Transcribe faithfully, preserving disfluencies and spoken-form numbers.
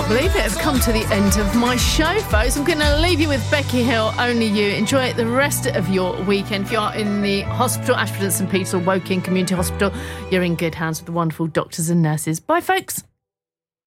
believe it. I've come to the end of my show, folks. I'm going to leave you with Becky Hill, Only You. Enjoy the rest of your weekend. If you are in the hospital, Ashford and St Peter's or Woking Community Hospital, you're in good hands with the wonderful doctors and nurses. Bye, folks.